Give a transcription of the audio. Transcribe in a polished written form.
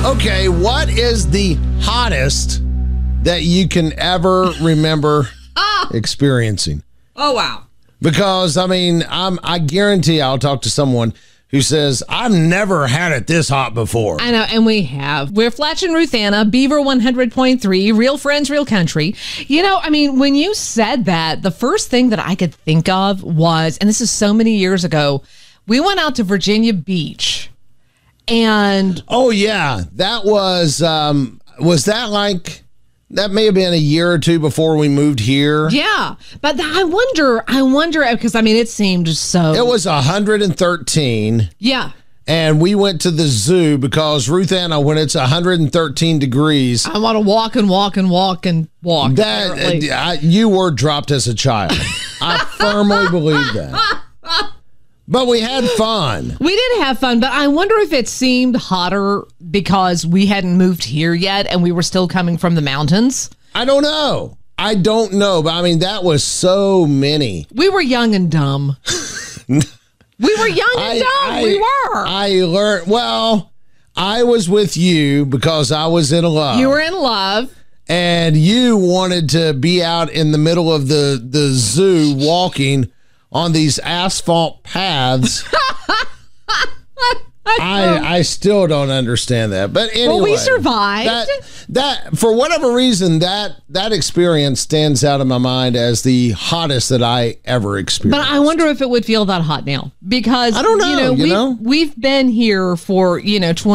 Okay, what is the hottest that you can ever remember experiencing? Oh, wow. Because, I guarantee I'll talk to someone who says, I've never had it this hot before. I know, and we have. We're Fletch and Ruthanna, Beaver 100.3, Real Friends, Real Country. When you said that, the first thing that I could think of was, and this is so many years ago, we went out to Virginia Beach. And oh, yeah, that was that like, that may have been a year or two before we moved here. Yeah, but I wonder, because it seemed so. It was 113. Yeah. And we went to the zoo because, Ruthanna, when it's 113 degrees, I want to walk and walk and walk and walk. You were dropped as a child. I firmly believe that. But we had fun. We did have fun, but I wonder if it seemed hotter because we hadn't moved here yet and we were still coming from the mountains. I don't know. But that was so many. We were young and dumb. We were young and dumb. We were. I learned, I was with you because I was in love. You were in love. And you wanted to be out in the middle of the zoo walking on these asphalt paths. I still don't understand that. But anyway. Well, we survived. That for whatever reason, that experience stands out in my mind as the hottest that I ever experienced. But I wonder if it would feel that hot now. Because I don't know. we've been here for 20